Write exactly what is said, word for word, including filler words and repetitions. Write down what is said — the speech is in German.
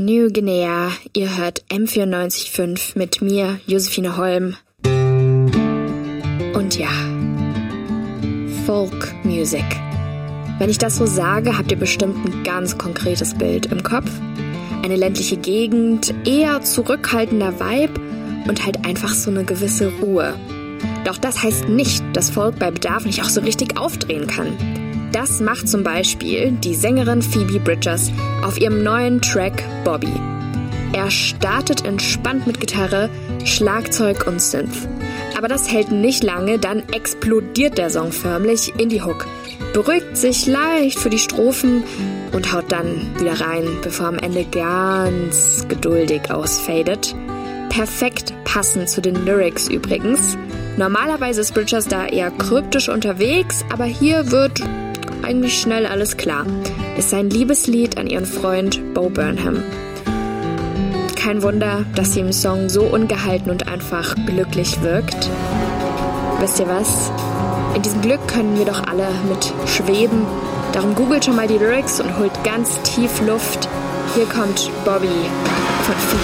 New Guinea. Ihr hört M vierundneunzig Komma fünf mit mir, Josephine Holm. Und ja, Folk Music. Wenn ich das so sage, habt ihr bestimmt ein ganz konkretes Bild im Kopf. Eine ländliche Gegend, eher zurückhaltender Vibe und halt einfach so eine gewisse Ruhe. Doch das heißt nicht, dass Folk bei Bedarf nicht auch so richtig aufdrehen kann. Das macht zum Beispiel die Sängerin Phoebe Bridgers auf ihrem neuen Track Bobby. Er startet entspannt mit Gitarre, Schlagzeug und Synth. Aber das hält nicht lange, dann explodiert der Song förmlich in die Hook, beruhigt sich leicht für die Strophen und haut dann wieder rein, bevor am Ende ganz geduldig ausfadet. Perfekt passend zu den Lyrics übrigens. Normalerweise ist Bridgers da eher kryptisch unterwegs, aber hier wird eigentlich schnell alles klar. Ist sein Liebeslied an ihren Freund Bo Burnham. Kein Wunder, dass sie im Song so ungehalten und einfach glücklich wirkt. Wisst ihr was? In diesem Glück können wir doch alle mit schweben. Darum googelt schon mal die Lyrics und holt ganz tief Luft. Hier kommt Bobby von Phoebe.